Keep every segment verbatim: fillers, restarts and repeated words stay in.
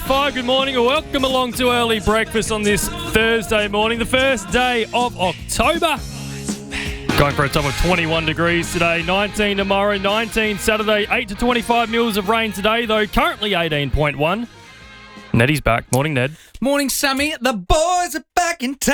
five, good morning and welcome along to Early Breakfast on this Thursday morning, the first day of October. Going for a top of twenty-one degrees today, nineteen tomorrow, nineteen Saturday, eight to twenty-five mils of rain today, though currently eighteen point one. Neddy's back. Morning, Ned. Morning, Sammy. The boys are back in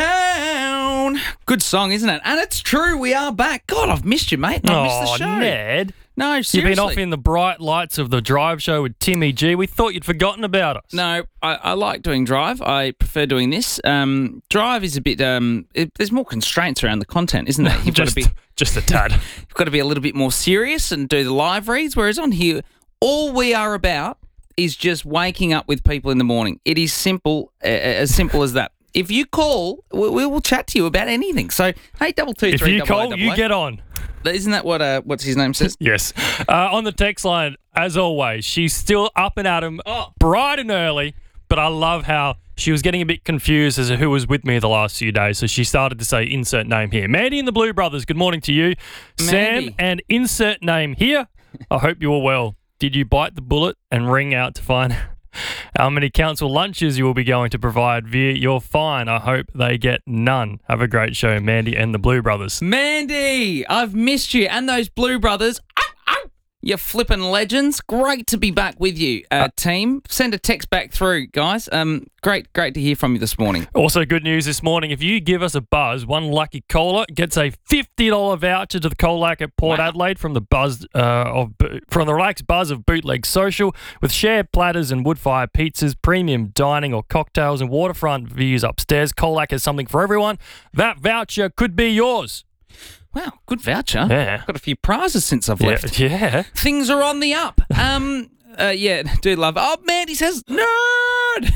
town. Good song, isn't it? And it's true, we are back. God, I've missed you, mate. I've oh, missed the show. Ned. No, seriously. You've been off in the bright lights of the Drive show with Timmy G. We thought you'd forgotten about us. No, I, I like doing Drive. I prefer doing this. Um, Drive is a bit... Um, it, there's more constraints around the content, isn't there? You've just, got to be, just a tad. You've got to be a little bit more serious and do the live reads, whereas on here, all we are about is just waking up with people in the morning. It is simple, uh, as simple as that. If you call, we, we will chat to you about anything. So, hey, double two, if three, you double call, eight, you double eight. get on. Isn't that what uh, what's his name says? Yes. Uh, on the text line, as always, she's still up and at 'em, oh. bright and early, but I love how she was getting a bit confused as to who was with me the last few days, so she started to say insert name here. Mandy and the Blue Brothers, good morning to you. Mandy. Sam and insert name here. I hope you are well. Did you bite the bullet and ring out to find how many council lunches you will be going to provide via your fine? I hope they get none. Have a great show, Mandy and the Blue Brothers. Mandy, I've missed you. And those Blue Brothers. Ow, ow. You flippin' legends. Great to be back with you, uh, uh, team. Send a text back through, guys. Um, Great great to hear from you this morning. Also good news this morning. If you give us a buzz, one lucky caller gets a fifty dollars voucher to the Colac at Port wow. Adelaide from the buzz uh, of from the relaxed buzz of Bootleg Social with shared platters and wood-fire pizzas, premium dining or cocktails and waterfront views upstairs. Colac has something for everyone. That voucher could be yours. Wow, good voucher. Yeah. Got a few prizes since I've yeah, left. Yeah. Things are on the up. Um, uh, yeah, do love it. Oh, Mandy says, nerd!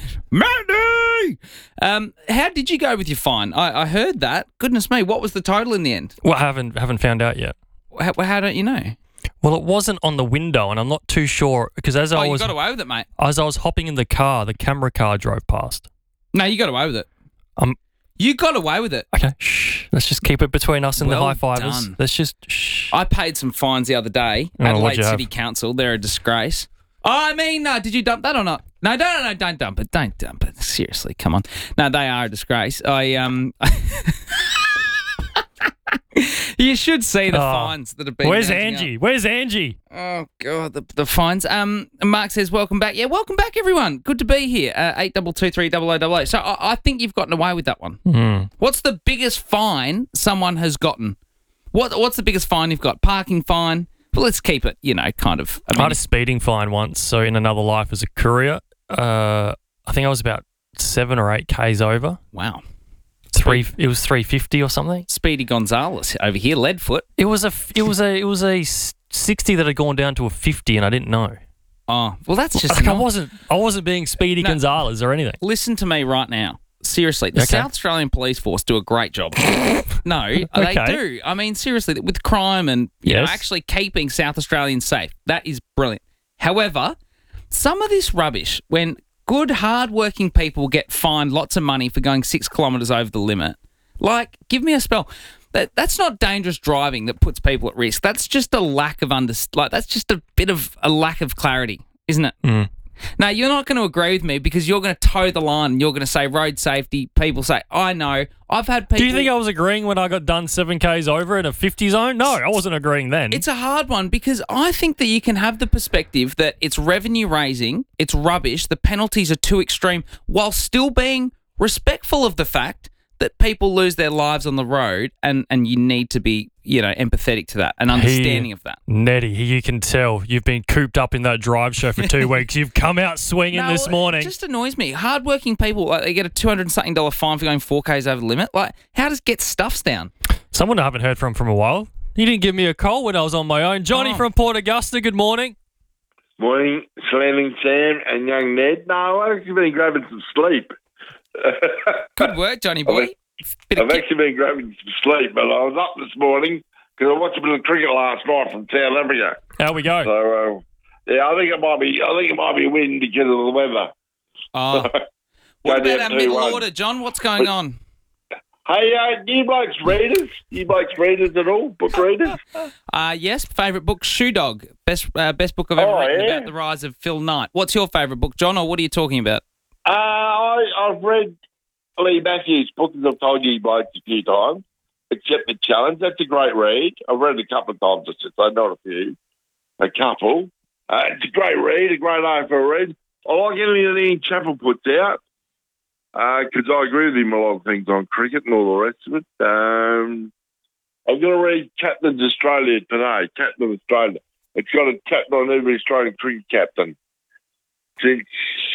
Mandy! Um, how did you go with your fine? I, I heard that. Goodness me, what was the total in the end? Well, I haven't, haven't found out yet. How, how don't you know? Well, it wasn't on the window, and I'm not too sure, because as oh, I was... you got away with it, mate. As I was hopping in the car, the camera car drove past. No, you got away with it. Um... You got away with it. Okay, shh. Let's just keep it between us and well the high-fivers. Done. Let's just shh. I paid some fines the other day. Oh, Adelaide City Council, they're a disgrace. Oh, I mean, no, did you dump that or not? No, no, no, no, don't dump it. Don't dump it. Seriously, come on. No, they are a disgrace. I um. You should see the oh, fines that have been. Where's Angie? Up. Where's Angie? Oh God, the the fines. Um, Mark says, "Welcome back." Yeah, welcome back, everyone. Good to be here. Uh, eight double two three double o double o. So I, I think you've gotten away with that one. Mm. What's the biggest fine someone has gotten? What What's the biggest fine you've got? Parking fine. Well, let's keep it. You know, kind of. I, mean, I had a speeding fine once. So in another life as a courier, uh, I think I was about seven or eight k's over. Wow. Three, it was three fifty or something. Speedy Gonzales over here, Leadfoot. It was a, it was a, it was a sixty that had gone down to a fifty, and I didn't know. Oh, well, that's just. Like I wasn't, I wasn't being Speedy no, Gonzales or anything. Listen to me right now. Seriously, the okay. South Australian Police Force do a great job. No, okay. they do. I mean, seriously, with crime and you yes. know actually keeping South Australians safe, that is brilliant. However, some of this rubbish when. Good, hard-working people get fined lots of money for going six kilometres over the limit. Like, give me a spell. That That's not dangerous driving that puts people at risk. That's just a lack of under, like that's just a bit of a lack of clarity, isn't it? Mm. Now, you're not going to agree with me because you're going to toe the line and you're going to say road safety. People say, I know. I've had people... Do you think I was agreeing when I got done seven k's over in a fifty zone? No, I wasn't agreeing then. It's a hard one because I think that you can have the perspective that it's revenue raising, it's rubbish, the penalties are too extreme, while still being respectful of the fact that people lose their lives on the road and, and you need to be, you know, empathetic to that and understanding he, of that. Nettie, you can tell you've been cooped up in that Drive show for two weeks. You've come out swinging no, this morning. It just annoys me. Hardworking people, like, they get a two hundred and something dollar fine for going four k's over the limit. Like, how does get stuffs down? Someone I haven't heard from from a while. He didn't give me a call when I was on my own. Johnny oh. from Port Augusta, good morning. Morning, Slamming Sam and young Ned. No, I've actually been grabbing some sleep. Good work, Johnny boy. I've, I've actually been grabbing some sleep, but I was up this morning because I watched a bit of cricket last night from South Africa. How we go? So, uh, yeah, I think it might be. I think it might be a win because of the weather. Oh, what about our middle order, John? What's going on? Hey, uh, you blokes readers? You blokes readers at all? Book readers? Uh, yes, favourite book, Shoe Dog. Best uh, best book I've ever Oh, written yeah? about the rise of Phil Knight. What's your favourite book, John, or what are you talking about? Uh, I, I've read Lee Matthews' book, as I've told you blokes a few times. Accept the Challenge. That's a great read. I've read it a couple of times, I should say, not a few. A couple. Uh, it's a great read, a great A F L read. I like anything that Ian Chappell puts out because uh, I agree with him a lot of things on cricket and all the rest of it. Um, I'm going to read Captain's Australia today, Captain of Australia. It's got a chapter on every Australian cricket captain. Since,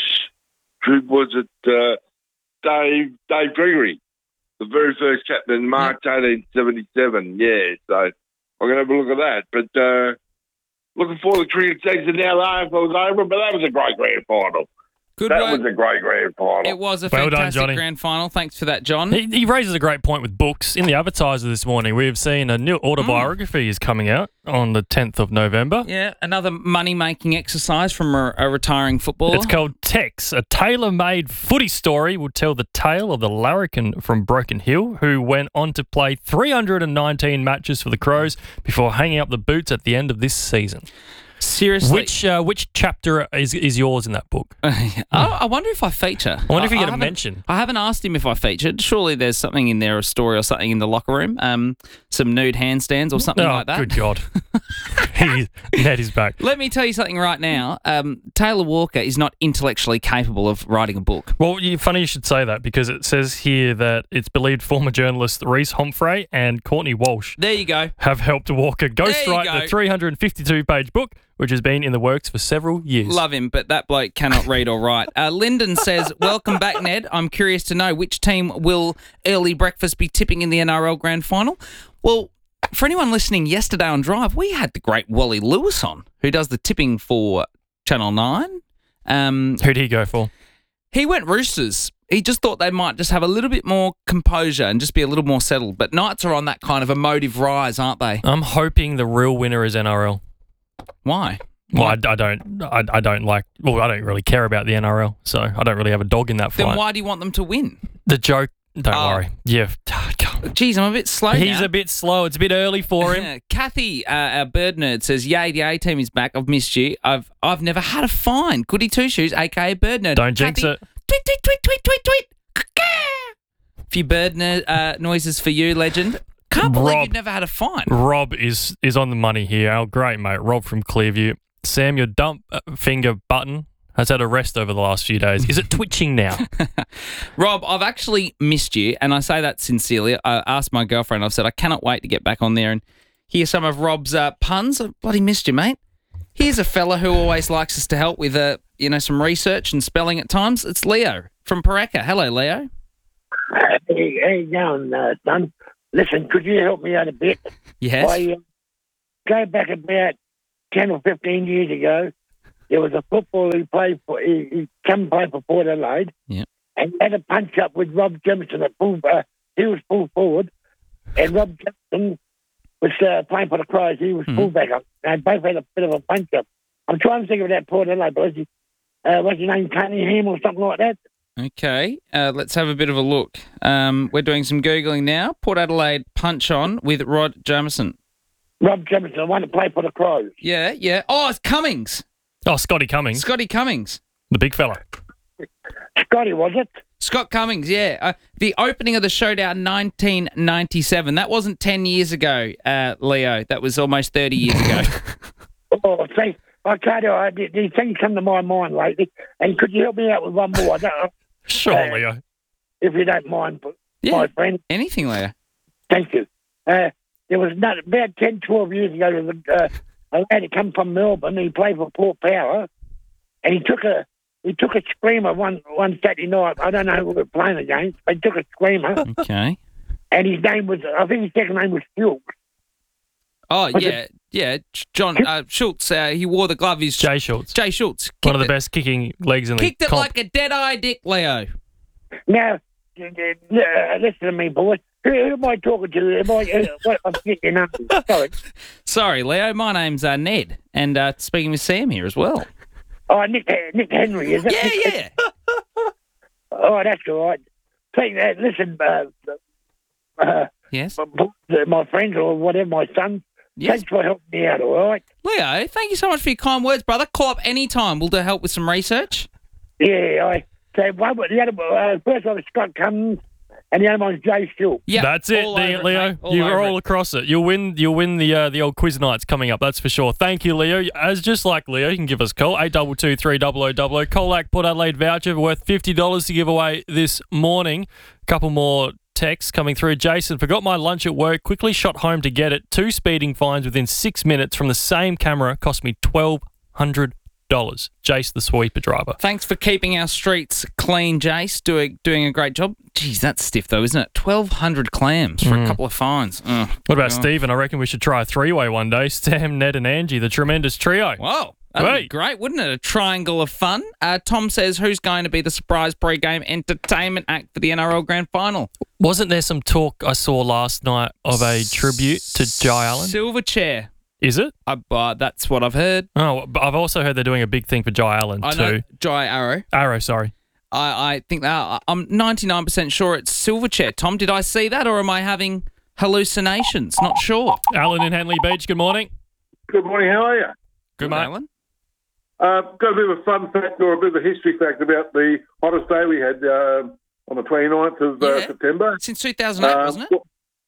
who was it? Uh, Dave Dave Gregory, the very first captain in March eighteen seventy-seven. Yeah, so I'm going to have a look at that. But uh, looking forward to the cricket season now. The A F L's over, but that was a great grand final. Good that work. was a great grand final. It was a Well done, fantastic Johnny. grand final. Thanks for that, John. He, he raises a great point with books. In the Advertiser this morning, we have seen a new autobiography is coming out on the tenth of November. Yeah, another money-making exercise from a, a retiring footballer. It's called Tex, a tailor-made footy story will tell the tale of the larrikin from Broken Hill who went on to play three hundred nineteen matches for the Crows before hanging up the boots at the end of this season. Seriously. Which uh, which chapter is is yours in that book? I, I wonder if I feature. I wonder if you get a haven't- mention. I haven't asked him if I featured. Surely there's something in there, a story or something in the locker room, um, some nude handstands or something Oh, like that. good God. he, Ned is back. Let me tell you something right now. Um, Taylor Walker is not intellectually capable of writing a book. Well, you, funny you should say that because it says here that it's believed former journalists Reese Humphrey and Courtney Walsh There you go. have helped Walker There you ghostwrite go. the three hundred fifty-two page book, which has been in the works for several years. Love him, but that bloke cannot read or write. Uh, Lyndon says, welcome back, Ned. I'm curious to know which team will early breakfast be tipping in the N R L Grand Final? Well, for anyone listening yesterday on Drive, we had the great Wally Lewis on, who does the tipping for Channel nine. Um, Who'd he go for? he went Roosters. He just thought they might just have a little bit more composure and just be a little more settled. But Knights are on that kind of emotive rise, aren't they? I'm hoping the real winner is N R L. Why? Well, I, I don't, I, I don't like. Well, I don't really care about the N R L, so I don't really have a dog in that fight. Then why do you want them to win? The joke. Don't Oh. worry. Yeah. Geez, I'm a bit slow He's now. a bit slow. It's a bit early for him. Yeah. Kathy, uh, our bird nerd, says, "Yay, the A team is back. I've missed you. I've I've never had a fine." Goody Two Shoes, aka Bird Nerd. Don't jinx Kathy, it. Tweet, tweet, tweet, tweet, tweet, tweet. A few bird nerd uh, noises for you, legend. Can't believe Rob. you've never had a fine. Rob is is on the money here. Our great mate, Rob from Clearview. Sam, your dump uh, finger button has had a rest over the last few days. Is it twitching now? Rob, I've actually missed you, and I say that sincerely. I asked my girlfriend, I've said, I cannot wait to get back on there and hear some of Rob's uh, puns. I bloody missed you, mate. Here's a fella who always likes us to help with, uh, you know, some research and spelling at times. It's Leo from Paraka. Hello, Leo. Hey, how you going, uh, son? Listen, could you help me out a bit? Yes. I uh, go back about ten or fifteen years ago. There was a footballer who played for. He, he come play for Port Adelaide. Yeah. And had a punch up with Rob Jemison at full. Uh, he was full forward, and Rob Jemison was uh, playing for the Crows. He was Mhm. full back up. And they both had a bit of a punch up. I'm trying to think of that Port Adelaide. But was he, uh, what's his name, Cunningham or something like that? Okay, uh, let's have a bit of a look. Um, we're doing some Googling now. Port Adelaide punch on with Rod Jamieson. Rob Jemison, the one that played for the Crows. Yeah, yeah. Oh, it's Cummings. Oh, Scotty Cummings, Scotty Cummings. the big fella. Scotty, was it? Scott Cummings, yeah. Uh, the opening of the showdown, nineteen ninety-seven. That wasn't ten years ago, uh, Leo. That was almost thirty years ago. Oh, see, I can't do it. These these things come to my mind lately. And could you help me out with one more? I don't know Sure, Uh, Leo. if you don't mind, Yeah. my friend. Anything, Leo. Thank you. Uh, there was not, about ten, twelve years ago, there was a, uh, a lad who come from Melbourne. He played for Port Power, and he took a he took a screamer one one Saturday night. I don't know who we were playing against, but he took a screamer, Okay. and his name was, I think his second name was Phil. Oh, Was yeah, yeah. John uh, Schultz, uh, he wore the glove. He's Jay Schultz, Jay Schultz. one of the kicked it- best kicking legs in the Kicked it comp. like a dead-eye dick, Leo. Now, uh, uh, listen to me, boys. Who, who am I talking to? Am I, uh, what, I'm getting your name. Sorry. Sorry, Leo. My name's uh, Ned, and uh, speaking with Sam here as well. Oh, Nick, uh, Nick Henry, is it? Yeah, yeah. Oh, that's all right. Think that. Listen, uh, uh, Yes. my, my friends or whatever, my son. Yes. Thanks for helping me out, all right? Leo, thank you so much for your kind words, brother. Call up any time. We'll do help with some research. Yeah, I so one, the other uh, first one was Scott Cummins, and the other one's Jay Stewart. Yeah, That's it, all the- over Leo. mate. All You're over all it. across it. You'll win. You'll win the uh, the old quiz nights coming up. That's for sure. Thank you, Leo. As just like Leo, you can give us a call eight two two three double oh double oh. Colac Port Adelaide voucher worth fifty dollars to give away this morning. A couple more texts coming through. Jason, forgot my lunch at work. Quickly shot home to get it. Two speeding fines within six minutes from the same camera cost me twelve hundred dollars. Jace, the sweeper driver. Thanks for keeping our streets clean, Jace. Doing doing a great job. Geez, that's stiff though, isn't it? Twelve hundred clams for a couple of fines. Ugh. What about God. Stephen? I reckon we should try a three-way one day. Sam, Ned, and Angie, the tremendous trio. Whoa. That'd be Hey. great, wouldn't it? A triangle of fun. Uh, Tom says, who's going to be the surprise pre-game entertainment act for the N R L Grand Final? Wasn't there some talk I saw last night of a tribute to Jai Allen? Silverchair. Is it? I, uh, that's what I've heard. Oh, but I've also heard they're doing a big thing for Jai Allen I too. know Jai Arrow. Arrow, sorry. I, I think that I'm ninety-nine percent sure it's Silverchair. Tom, did I see that or am I having hallucinations? Not sure. Alan in Henley Beach, good morning. Good morning, how are you? Good, mate. Alan. Uh, got a bit of a fun fact or a bit of a history fact about the hottest day we had uh, on the twenty-ninth of uh, Yeah. September. Since two thousand eight, Uh, wasn't it? what-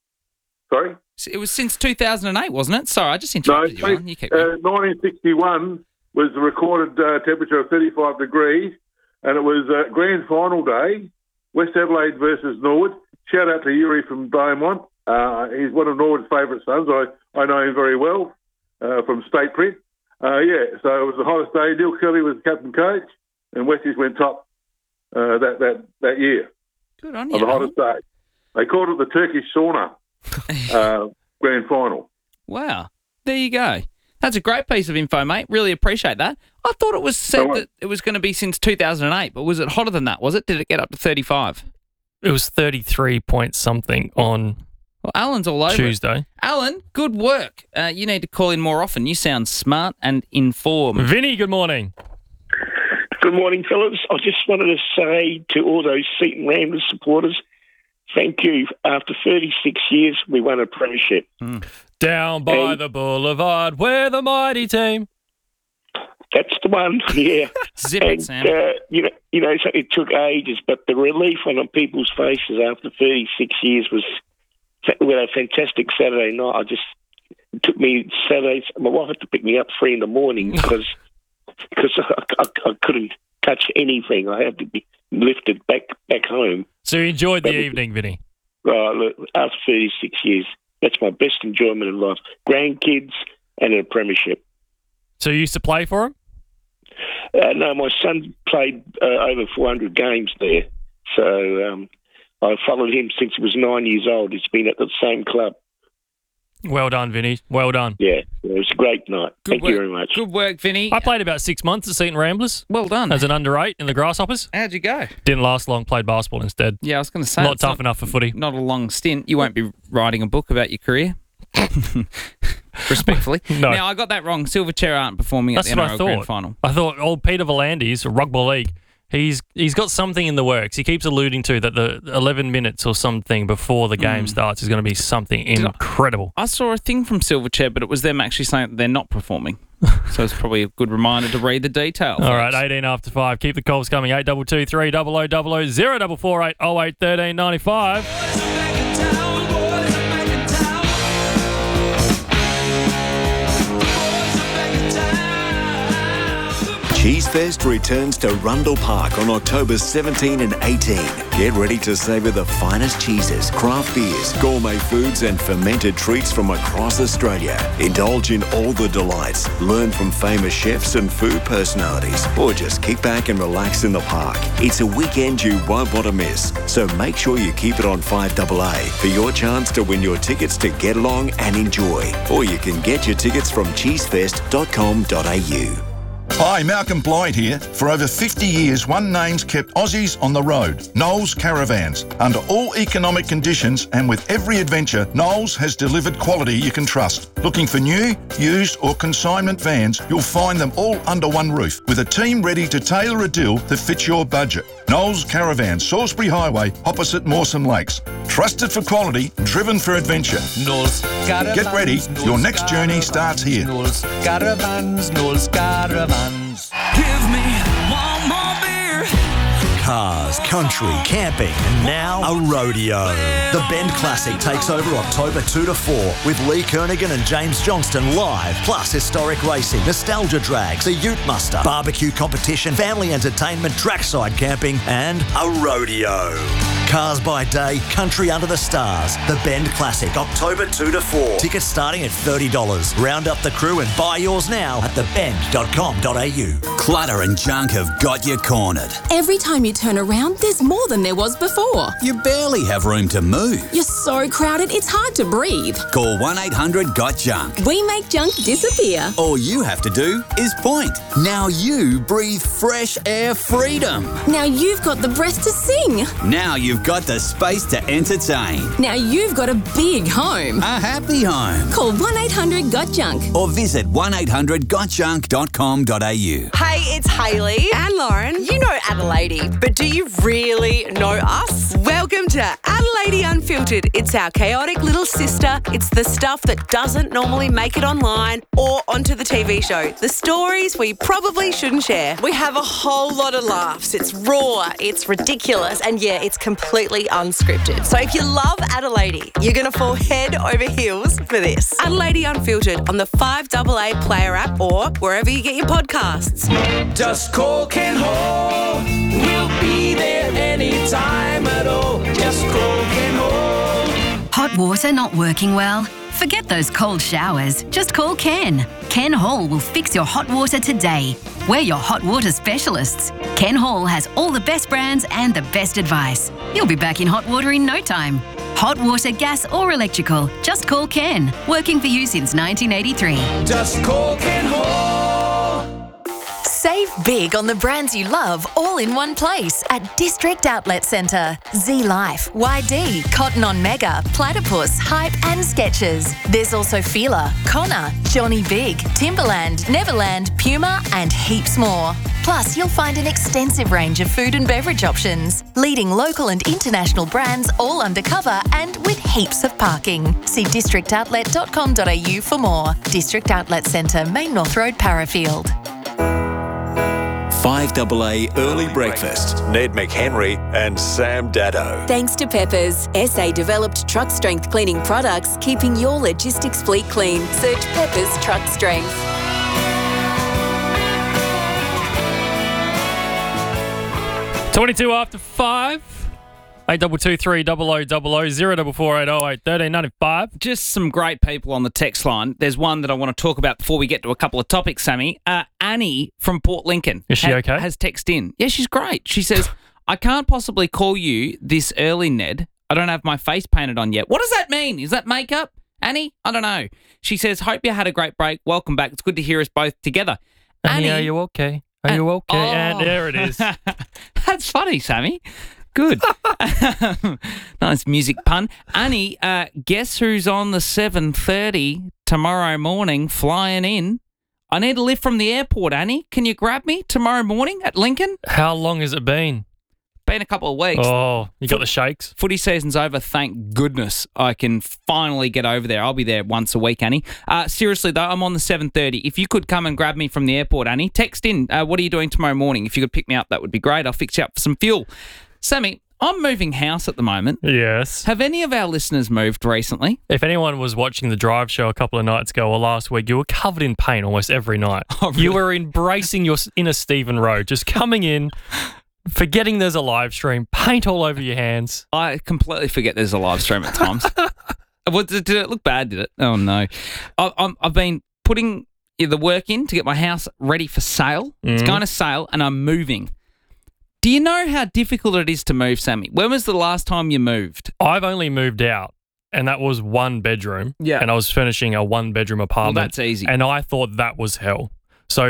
Sorry? It was since two thousand eight, wasn't it? Sorry, I just No, interrupted you. Alan. You keep going. uh, nineteen sixty-one was the recorded uh, temperature of thirty-five degrees, and it was uh, grand final day, West Adelaide versus Norwood. Shout out to Yuri from Beaumont. Uh, he's one of Norwood's favourite sons. I, I know him very well uh, from State Print. Uh, yeah, so it was the hottest day. Neil Kelly was the captain coach, and Westies went top uh, that, that, that year Good on of you. the Alan. hottest day. They called it the Turkish sauna uh, grand final. Wow. There you go. That's a great piece of info, mate. Really appreciate that. I thought it was said No, that it was going to be since two thousand eight, but was it hotter than that? Was it? Did it get up to thirty-five? It was thirty-three point something on Well, Alan's all over it. Tuesday. Alan, good work. Uh, you need to call in more often. You sound smart and informed. Vinny, good morning. Good morning, fellas. I just wanted to say to all those Seaton Ramblers supporters, thank you. After thirty-six years, we won a premiership. Down by Hey. the boulevard, we're the mighty team. That's the one, yeah. Zip it, and, Sam. uh, you know, you know, so it took ages, but the relief on people's faces after thirty-six years was, we had a fantastic Saturday night. I just, it took me Saturdays, my wife had to pick me up three in the morning because because I, I, I couldn't touch anything. I had to be lifted back back home. So you enjoyed the That was- evening, Vinny. Uh, look, after thirty-six years, that's my best enjoyment in life. Grandkids and a premiership. So you used to play for him? Uh, no, my son played uh, over four hundred games there. So um, I followed him since he was nine years old. He's been at the same club. Well done, Vinny. Well done. Yeah, it was a great night. Good Thank work. you very much. Good work, Vinny. I played about six months at Seaton Ramblers Well done. as an under eight in the Grasshoppers. How'd you go? Didn't last long, played basketball instead. Yeah, I was going to say. Not it's tough enough for footy. Not a long stint. You won't be writing a book about your career. Respectfully. No. Now, I got that wrong. Silverchair aren't performing at That's the what N R I L Grand thought. Final. I thought old Peter Volandis, Rugby League, he's he's got something in the works. He keeps alluding to that the eleven minutes or something before the game starts is going to be something I- incredible. I saw a thing from Silverchair, but it was them actually saying that they're not performing. So it's probably a good reminder to read the details. All right, eighteen after five. Keep the calls coming. eight two two three double oh double oh zero double four eight oh eight thirteen ninety five. Cheesefest returns to Rundle Park on October seventeenth and eighteenth. Get ready to savour the finest cheeses, craft beers, gourmet foods and fermented treats from across Australia. Indulge in all the delights, learn from famous chefs and food personalities, or just kick back and relax in the park. It's a weekend you won't want to miss, so make sure you keep it on five A A for your chance to win your tickets to get along and enjoy. Or you can get your tickets from cheesefest dot com dot a u. Hi, Malcolm Blyde here. For over fifty years, one name's kept Aussies on the road. Knowles Caravans. Under all economic conditions and with every adventure, Knowles has delivered quality you can trust. Looking for new, used or consignment vans, you'll find them all under one roof with a team ready to tailor a deal that fits your budget. Knowles Caravans, Salisbury Highway, opposite Mawson Lakes. Trusted for quality, driven for adventure. Knowles Caravans. Get ready, Knowles your next journey starts here. Knowles Caravans, Knowles Caravans. Give me one more beer. Cars, country, camping, and now a rodeo. The Bend Classic takes over October two to four with Lee Kernaghan and James Johnston live, plus historic racing, nostalgia drags, a ute muster, barbecue competition, family entertainment, trackside camping, and a rodeo. Cars by day, country under the stars. The Bend Classic, October two to four. Tickets starting at thirty dollars. Round up the crew and buy yours now at the bend dot com dot a u. Clutter and junk have got you cornered. Every time you turn around, there's more than there was before. You barely have room to move. You're so crowded, it's hard to breathe. Call one eight hundred got junk. We make junk disappear. All you have to do is point. Now you breathe fresh air freedom. Now you've got the breath to sing. Now you've got the space to entertain. Now you've got a big home. A happy home. Call one eight hundred got junk. Or visit one eight hundred got junk dot com dot a u. Hey, it's Hayley and Lauren. You know Adelaide, but do you really know us? Welcome to Adelaide Unfiltered. It's our chaotic little sister. It's the stuff that doesn't normally make it online or onto the T V show. The stories we probably shouldn't share. We have a whole lot of laughs. It's raw, it's ridiculous, and yeah, it's completely unscripted. So if you love Adelaide, you're going to fall head over heels for this. Adelaide Unfiltered on the five A A Player app or wherever you get your podcasts. Just call Ken Hall. We'll be there anytime at all. Just call Ken Hall. Hot water not working well? Forget those cold showers. Just call Ken. Ken Hall will fix your hot water today. We're your hot water specialists. Ken Hall has all the best brands and the best advice. You'll be back in hot water in no time. Hot water, gas or electrical, just call Ken. Working for you since nineteen eighty-three. Just call Ken Hall. Save big on the brands you love all in one place at District Outlet Centre. Z Life, Y D, Cotton On Mega, Platypus, Hype and Skechers. There's also Fila, Connor, Johnny Big, Timberland, Neverland, Puma and heaps more. Plus, you'll find an extensive range of food and beverage options. Leading local and international brands all undercover and with heaps of parking. See district outlet dot com dot a u for more. District Outlet Centre, Main North Road, Parafield. five A A Early Breakfast. Ned McHenry and Sam Daddo. Thanks to Peppers, S A-developed truck strength cleaning products, keeping your logistics fleet clean. Search Peppers Truck Strength. twenty-two after five. Eight double two three double o double o zero double four eight oh eight thirteen ninety five. Just some great people on the text line. There's one that I want to talk about before we get to a couple of topics, Sammy. Uh, Annie from Port Lincoln. Is she ha- okay? Has texted in. Yeah, she's great. She says, I can't possibly call you this early, Ned. I don't have my face painted on yet. What does that mean? Is that makeup, Annie? I don't know. She says, hope you had a great break. Welcome back. It's good to hear us both together. Annie, are you okay? Are you okay? Oh. And there it is. That's funny, Sammy. Good. Nice music pun. Annie, uh, guess who's on the seven thirty tomorrow morning flying in? I need a lift from the airport, Annie. Can you grab me tomorrow morning at Lincoln? How long has it been? Been a couple of weeks. Oh, you got the shakes? Footy season's over. Thank goodness I can finally get over there. I'll be there once a week, Annie. Uh, seriously, though, I'm on the seven thirty. If you could come and grab me from the airport, Annie, text in. Uh, what are you doing tomorrow morning? If you could pick me up, that would be great. I'll fix you up for some fuel. Sammy, I'm moving house at the moment. Yes. Have any of our listeners moved recently? If anyone was watching the Drive show a couple of nights ago or last week, you were covered in paint almost every night. Oh, really? You were embracing your inner Stephen Rowe, just coming in, forgetting there's a live stream, paint all over your hands. I completely forget there's a live stream at times. What, did it look bad, did it? Oh, no. I, I'm, I've been putting the work in to get my house ready for sale. Mm. It's going to sale and I'm moving. Do you know how difficult it is to move, Sammy? When was the last time you moved? I've only moved out, and that was one bedroom. Yeah. And I was finishing a one-bedroom apartment. Well, that's easy. And I thought that was hell. So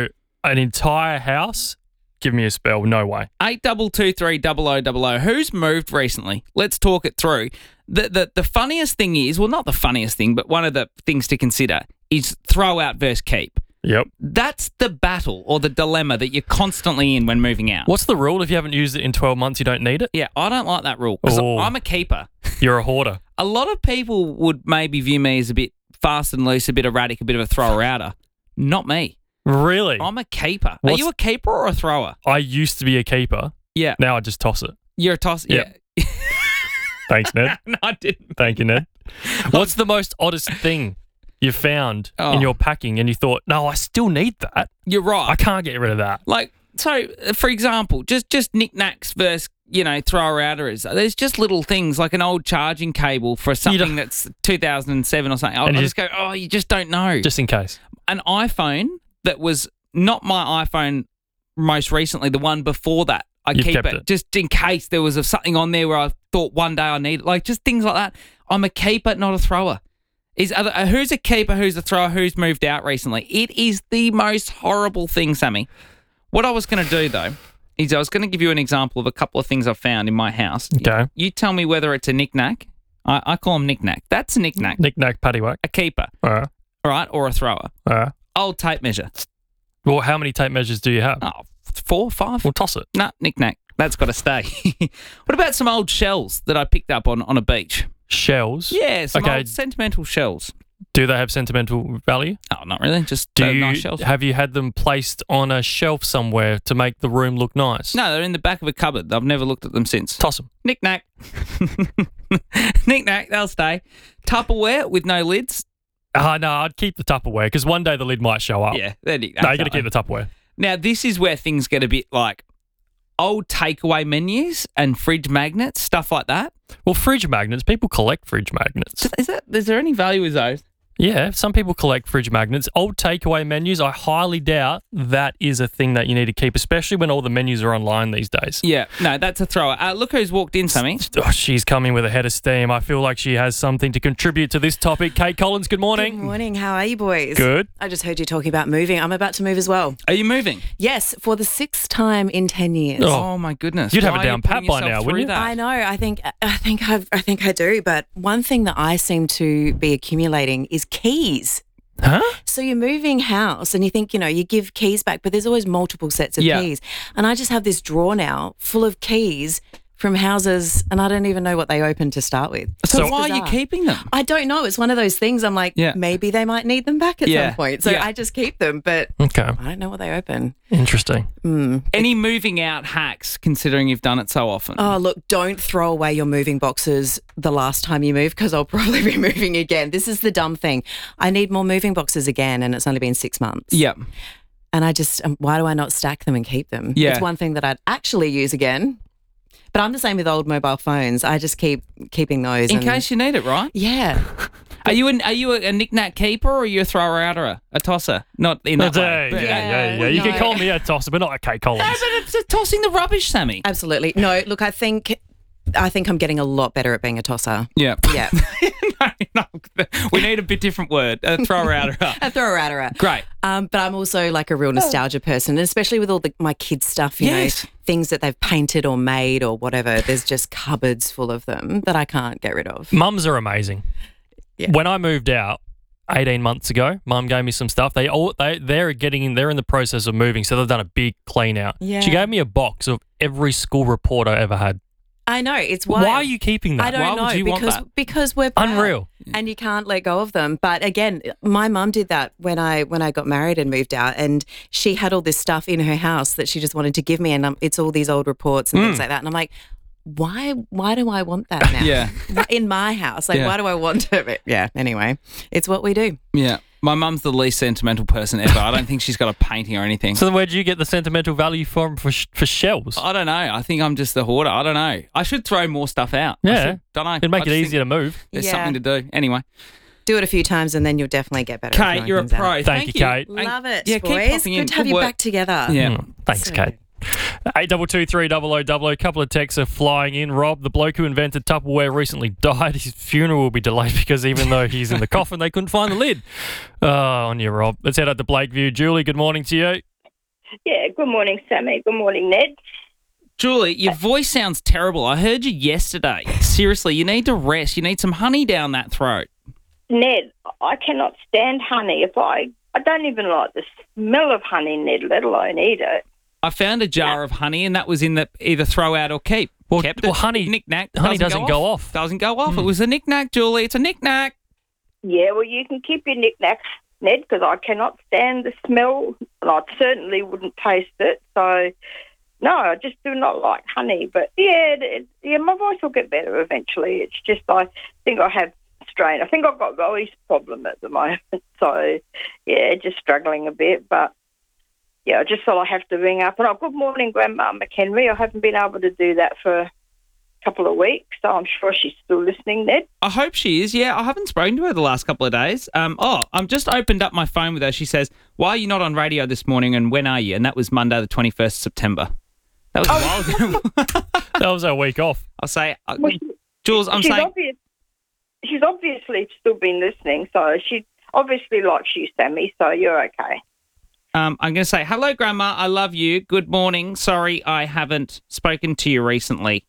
an entire house, give me a spell. No way. Eight double two three double o double o. Who's moved recently? Let's talk it through. The, the the funniest thing is, well, not the funniest thing, but one of the things to consider is throw out versus keep. Yep. That's the battle or the dilemma that you're constantly in when moving out. What's the rule? If you haven't used it in twelve months, you don't need it? Yeah, I don't like that rule because Oh. I'm a keeper. You're a hoarder. A lot of people would maybe view me as a bit fast and loose, a bit erratic, a bit of a thrower-outer. Not me. Really? I'm a keeper. What's- Are you a keeper or a thrower? I used to be a keeper. Yeah. Now I just toss it. You're a toss. Yeah. Yeah. Thanks, Ned. No, I didn't. Thank you, Ned. What's the most oddest thing you found Oh. in your packing and you thought, no, I still need that? You're right. I can't get rid of that. Like, so, uh, for example, just just knickknacks versus, you know, thrower-outers. There's just little things like an old charging cable for something that's two thousand seven or something. I'll, And I'll you just go, oh, you just don't know. Just in case. An iPhone that was not my iPhone most recently, the one before that. I You've keep kept it, it. just in case there was a, something on there where I thought one day I need it. Like, just things like that. I'm a keeper, not a thrower. Is other, uh, who's a keeper, who's a thrower, who's moved out recently? It is the most horrible thing, Sammy. What I was going to do, though, is I was going to give you an example of a couple of things I've found in my house. Okay. You, you tell me whether it's a knick-knack. I, I call them knick-knack. That's a knick-knack. Knick-knack, paddywhack. A keeper, All right. all right, or a thrower. All right. Old tape measure. Well, how many tape measures do you have? Oh, four, five? We'll toss it. No, knick-knack. That's got to stay. What about some old shells that I picked up on, on a beach? Shells? Yeah, some Okay. old sentimental shells. Do they have sentimental value? Oh, not really. Just Do uh, you, nice shells. have you had them placed on a shelf somewhere to make the room look nice? No, they're in the back of a cupboard. I've never looked at them since. Toss them. Knick-knack. Knick-knack, they'll stay. Tupperware with no lids. Ah, no, I'd keep the Tupperware because one day the lid might show up. Yeah, they're knick-knack. No, you got to keep the Tupperware. Now, this is where things get a bit like old takeaway menus and fridge magnets, stuff like that. Well, fridge magnets, people collect fridge magnets. Is that, is there any value with those? Yeah, some people collect fridge magnets. Old takeaway menus, I highly doubt that is a thing that you need to keep, especially when all the menus are online these days. Yeah, no, that's a thrower. Uh, look who's walked in, Sammy. Oh, she's coming with a head of steam. I feel like she has something to contribute to this topic. Kate Collins, good morning. Good morning. How are you, boys? Good. I just heard you talking about moving. I'm about to move as well. Are you moving? Yes, for the sixth time in ten years. Oh, my goodness. You'd have Why it are you down pat putting by yourself now, through wouldn't you? that? I know. I think. I think. I've, I think I do. But one thing that I seem to be accumulating is keys. Huh? So you're moving house, and you think you know you give keys back, but there's always multiple sets of Yeah. keys. And I just have this drawer now full of keys from houses, and I don't even know what they opened to start with. So, It's why are you bizarre. keeping them? I don't know. It's one of those things. I'm like, Yeah. maybe they might need them back at Yeah. some point. So Yeah. I just keep them, but Okay. I don't know what they open. Interesting. Mm. Any moving out hacks, considering you've done it so often? Oh, look, don't throw away your moving boxes the last time you move because I'll probably be moving again. This is the dumb thing. I need more moving boxes again, and it's only been six months. Yep. And I just, um, why do I not stack them and keep them? Yeah. It's one thing that I'd actually use again. But I'm the same with old mobile phones. I just keep keeping those. In and- case you need it, right? Yeah. Are you an, are you a, a knick-knack keeper or are you a thrower-outer, a tosser? Not in that That's way. it. but- Yeah, yeah, yeah. You can no. call me a tosser, but not a Kate Collins. No, but it's just tossing the rubbish, Sammy. Absolutely. No, look, I think I think I'm getting a lot better at being a tosser. Yeah. Yeah. no, no, we need a bit different word. A thrower-outer. A thrower-outer. Great. Um, but I'm also like a real nostalgia person, and especially with all the, my kids' stuff, you Yes. know, things that they've painted or made or whatever. There's just cupboards full of them that I can't get rid of. Mums are amazing. Yeah. When I moved out eighteen months ago, Mum gave me some stuff. They all they they're getting in. They're in the process of moving, so they've done a big clean out. Yeah. She gave me a box of every school report I ever had. I know it's wild. Why are you keeping that? I don't Why know would you want because that? because we're proud Unreal. and you can't let go of them. But again, my mum did that when I when I got married and moved out, and she had all this stuff in her house that she just wanted to give me, and um, it's all these old reports and Mm. things like that. And I'm like, why why do I want that now? Yeah. in my house, like Yeah. why do I want it? Yeah. Anyway, it's what we do. Yeah. My mum's the least sentimental person ever. I don't think she's got a painting or anything. So then where do you get the sentimental value from for sh- for shells? I don't know. I think I'm just the hoarder. I don't know. I should throw more stuff out. I Yeah. should- don't know. It'd make I it just think easier to move. There's Yeah. something to do. Anyway. Do it a few times and then you'll definitely get better. at Kate, throwing you're a things out. pro. Thank you, Kate. Love it, Yeah, keep boys. popping in. Good to have Good you work. back together. Yeah. Mm, thanks, So- Kate. Eight double two three double o double o. A couple of texts are flying in. Rob, the bloke who invented Tupperware, recently died. His funeral will be delayed because even though he's in the coffin, they couldn't find the lid. Oh, on you, Rob. Let's head out to Blakeview. Julie, good morning to you. Yeah, good morning, Sammy. Good morning, Ned. Julie, your voice sounds terrible. I heard you yesterday. Seriously, you need to rest. You need some honey down that throat. Ned, I cannot stand honey. If I, I don't even like the smell of honey, Ned, let alone eat it. I found a jar of honey, and that was in the either throw out or keep. Well, Kept well it. honey, knick-knack. honey doesn't, doesn't go off. Doesn't go off. Mm. It was a knick-knack, Julie. It's a knick-knack. Yeah, well, you can keep your knick-knacks, Ned, because I cannot stand the smell, and I certainly wouldn't taste it. So, no, I just do not like honey. But, yeah, it, yeah, my voice will get better eventually. It's just I think I have strain. I think I've got voice problem at the moment. So, yeah, just struggling a bit. But, yeah, I just thought I have to ring up. And, oh, good morning, Grandma McHenry. I haven't been able to do that for a couple of weeks, so I'm sure she's still listening, Ned. I hope she is. Yeah, I haven't spoken to her the last couple of days. Um, oh, I'm just opened up my phone with her. She says, "Why are you not on radio this morning? And when are you?" And that was Monday, the twenty-first of September. That was a while ago. That was our week off. I'll say, uh, Well, she- Jules, I'm she's saying, obvious, she's obviously still been listening, so she obviously likes you, Sammy, so you're okay. um, I'm going to say, hello, Grandma. I love you. Good morning. Sorry, I haven't spoken to you recently.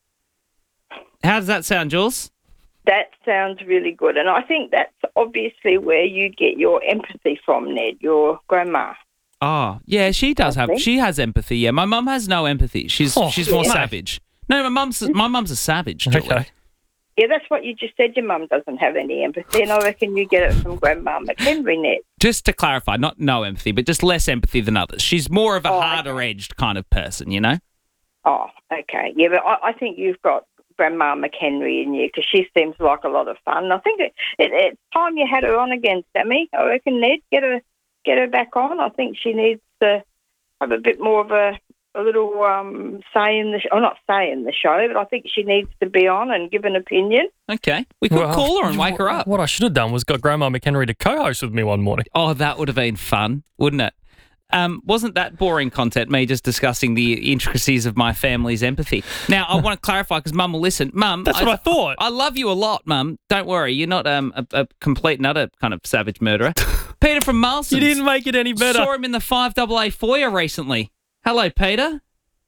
How does that sound, Jules? That sounds really good, and I think that's obviously where you get your empathy from, Ned, your grandma. Oh, yeah, she does have. She has empathy. Yeah, my mum has no empathy. She's Oh, she's more yeah. savage. No, my mum's my mum's a savage. Julie. Okay. Yeah, that's what you just said. Your mum doesn't have any empathy, and I reckon you get it from Grandma McHenry, Ned. Just to clarify, not no empathy, but just less empathy than others. She's more of a Oh, harder-edged kind of person, you know? Oh, okay. Yeah, but I, I think you've got Grandma McHenry in you because she seems like a lot of fun. I think it, it, it's time you had her on again, Sammy. I reckon, Ned, get her get her back on. I think she needs to have a bit more of a, a little um, say in the show. Or not say in the show, but I think she needs to be on and give an opinion. Okay. We could Well, call her and wake her up. What I should have done was got Grandma McHenry to co-host with me one morning. Oh, that would have been fun, wouldn't it? Um, wasn't that boring content, me just discussing the intricacies of my family's empathy? Now, I want to clarify because Mum will listen. Mum, That's what I thought. I love you a lot, Mum. Don't worry. You're not um, a, a complete and utter kind of savage murderer. Peter from Marlson. You didn't make it any better. Saw him in the five A A foyer recently. Hello, Peter.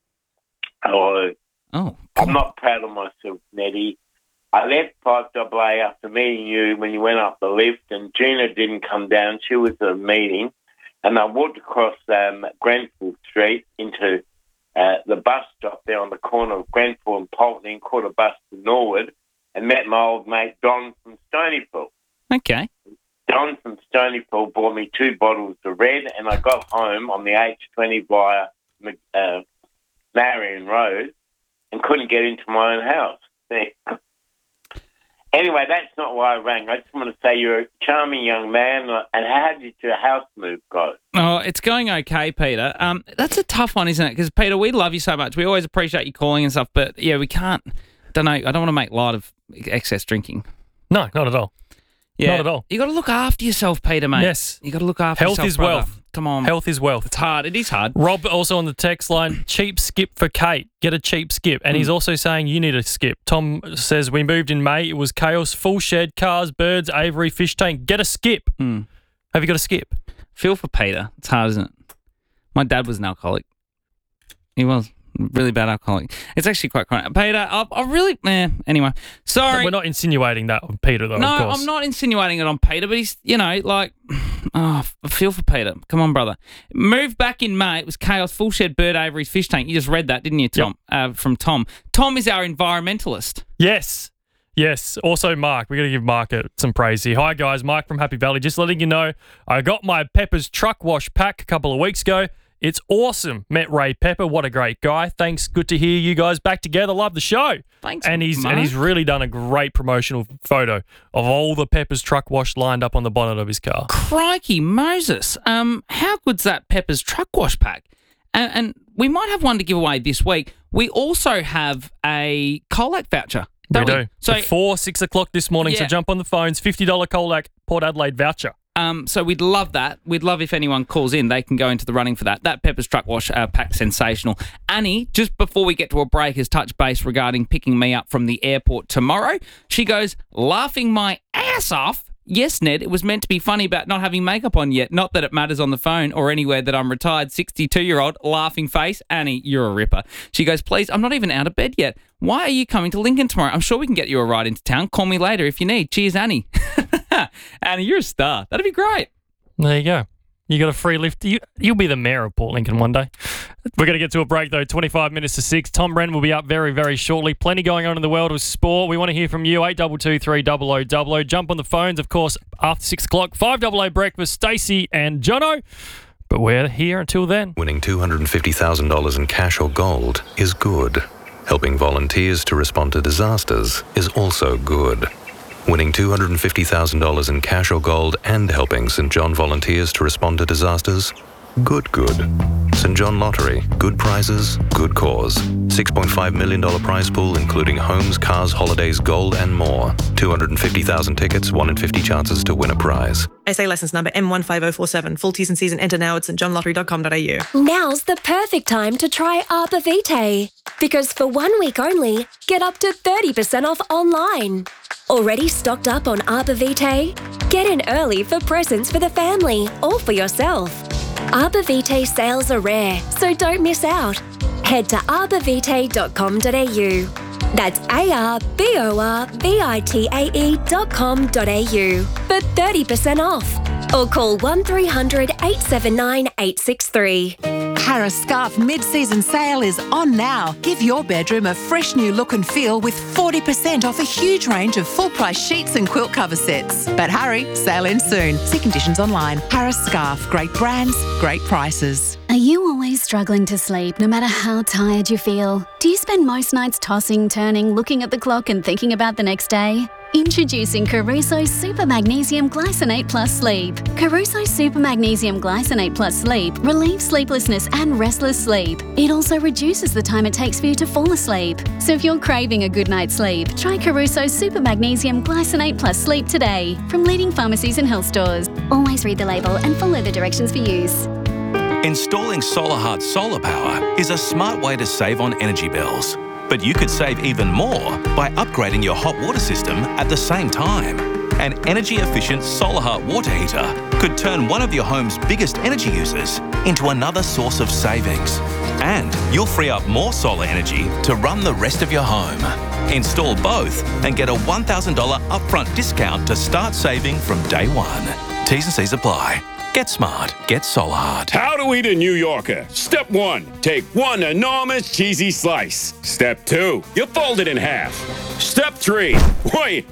Hello. Oh. I'm not proud of myself, Nettie. I left five A A after meeting you when you went up the lift, and Gina didn't come down. She was at a meeting. And I walked across um, Grenfell Street into uh, the bus stop there on the corner of Grenfell and Pulteney, and caught a bus to Norwood and met my old mate Don from Stonypool. Okay. Don from Stonypool bought me two bottles of red, and I got home on the H twenty via uh, Marion Road and couldn't get into my own house. Anyway, that's not why I rang. I just want to say you're a charming young man, and how did your house move go? Oh, it's going okay, Peter. Um, that's a tough one, isn't it? Because, Peter, we love you so much. We always appreciate you calling and stuff, but, yeah, we can't, don't know, I don't want to make light of excess drinking. No, not at all. Yeah. Not at all. You got to look after yourself, Peter, mate. Yes. You got to look after Health yourself, is brother. wealth. Come on. Health is wealth. It's hard. It is hard. Rob also on the text line, cheap skip for Kate. Get a cheap skip. And Mm. he's also saying you need a skip. Tom says we moved in May. It was chaos, full shed, cars, birds, aviary, fish tank. Get a skip. Mm. Have you got a skip? Feel for Peter. It's hard, isn't it? My dad was an alcoholic. He was. Really bad alcoholic. It's actually quite chronic. Peter, I, I really... Eh, anyway. Sorry. We're not insinuating that on Peter, though, No, of course. I'm not insinuating it on Peter, but he's, you know, like... Oh, I feel for Peter. Come on, brother. Moved back in May. It was chaos, full shed, bird, aviary, fish tank. You just read that, didn't you, Tom? Yep. Uh, from Tom. Tom is our environmentalist. Yes. Yes. Also, Mark. We're going to give Mark a, some praise here. Hi, guys. Mike from Happy Valley. Just letting you know, I got my Pepper's truck wash pack a couple of weeks ago. It's awesome. Met Ray Pepper. What a great guy. Thanks. Good to hear you guys back together. Love the show. Thanks, And he's Mark. and he's really done a great promotional photo of all the Pepper's truck wash lined up on the bonnet of his car. Crikey, Moses. Um, how good's that Pepper's truck wash pack? And, and we might have one to give away this week. We also have a Colac voucher. We don't do. So Before six o'clock this morning, so Yeah. jump on the phones. fifty dollars Colac Port Adelaide voucher. Um, so we'd love that. We'd love if anyone calls in. They can go into the running for that. That Pepper's Truck Wash uh, pack, sensational. Annie, just before we get to a break, has touched base regarding picking me up from the airport tomorrow. She goes, laughing my ass off Yes, Ned, it was meant to be funny about not having makeup on yet. Not that it matters on the phone or anywhere that I'm retired sixty-two-year-old, laughing face. Annie, you're a ripper. She goes, please, I'm not even out of bed yet. Why are you coming to Lincoln tomorrow? I'm sure we can get you a ride into town. Call me later if you need. Cheers, Annie. Annie, you're a star. That'd be great. There you go. You got a free lift. You, you'll be the mayor of Port Lincoln one day. We're going to get to a break, though. twenty-five minutes to six. Tom Brennan will be up very, very shortly. Plenty going on in the world of sport. We want to hear from you. eight two two three double oh double oh. Jump on the phones, of course, after six o'clock. five double oh breakfast, Stacey and Jono. But we're here until then. Winning two hundred fifty thousand dollars in cash or gold is good. Helping volunteers to respond to disasters is also good. Winning two hundred fifty thousand dollars in cash or gold and helping Saint John volunteers to respond to disasters? Good, good. Saint John Lottery. Good prizes, good cause. six point five million dollars prize pool, including homes, cars, holidays, gold, and more. two hundred fifty thousand tickets, one in fifty chances to win a prize. S A licence number M one five oh four seven. Full T's and C's and enter now at st john lottery dot com dot a u. Now's the perfect time to try Arbor Vitae. Because for one week only, get up to thirty percent off online. Already stocked up on Arbor Vitae? Get in early for presents for the family or for yourself. Arbor Vitae sales are rare, so don't miss out. Head to arbor vitae dot com dot a u. That's A R B O R V I T A E dot com dot a u for thirty percent off. Or call one three hundred eight seven nine eight six three. Harris Scarf mid-season sale is on now. Give your bedroom a fresh new look and feel with forty percent off a huge range of full-price sheets and quilt cover sets. But hurry, sale ends soon. See conditions online. Harris Scarf. Great brands, great prices. Are you always struggling to sleep no matter how tired you feel? Do you spend most nights tossing, turning, looking at the clock and thinking about the next day? Introducing Caruso Super Magnesium Glycinate Plus Sleep. Caruso Super Magnesium Glycinate Plus Sleep relieves sleeplessness and restless sleep. It also reduces the time it takes for you to fall asleep. So if you're craving a good night's sleep, try Caruso Super Magnesium Glycinate Plus Sleep today from leading pharmacies and health stores. Always read the label and follow the directions for use. Installing SolarHeart Solar Power is a smart way to save on energy bills. But you could save even more by upgrading your hot water system at the same time. An energy-efficient SolarHeart water heater could turn one of your home's biggest energy users into another source of savings. And you'll free up more solar energy to run the rest of your home. Install both and get a one thousand dollars upfront discount to start saving from day one. T's and C's apply. Get smart. Get SolarHeart. How to eat a New Yorker. Step one, take one enormous cheesy slice. Step two, you fold it in half. Step three, wait,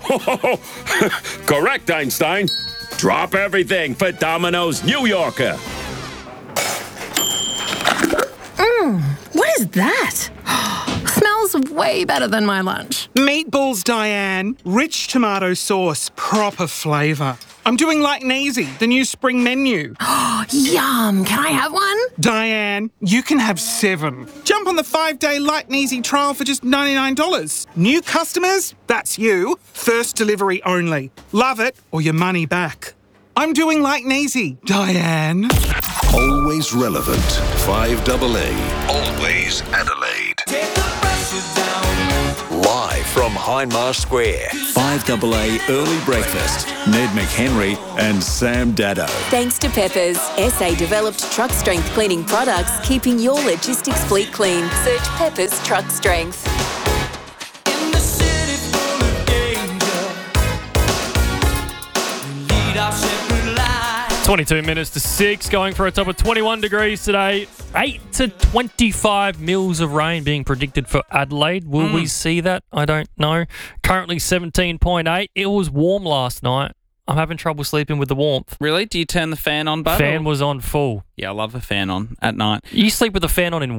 correct, Einstein. Drop everything for Domino's New Yorker. Mmm, what is that? Smells way better than my lunch. Meatballs, Diane. Rich tomato sauce, proper flavour. I'm doing like Neasy, the new spring menu. Yum! Can I have one? Diane, you can have seven. Jump on the five-day Like Neasy trial for just ninety-nine dollars. New customers? That's you. First delivery only. Love it or your money back. I'm doing like Neasy, Diane. Always relevant. five double A. Always Adelaide. Take the pressure down. Live from Hindmarsh Square. five double A Early Breakfast. Ned McHenry and Sam Daddo. Thanks to Peppers, S A-developed truck strength cleaning products, keeping your logistics fleet clean. Search Peppers Truck Strength. In the city full of danger, we lead our separate lives. twenty-two minutes to six, going for a top of twenty-one degrees today. eight to twenty-five mils of rain being predicted for Adelaide. Will Mm. we see that? I don't know. Currently seventeen point eight. It was warm last night. I'm having trouble sleeping with the warmth. Really? Do you turn the fan on, bud? Fan or- was on full. Yeah, I love a fan on at night. You sleep with the fan on in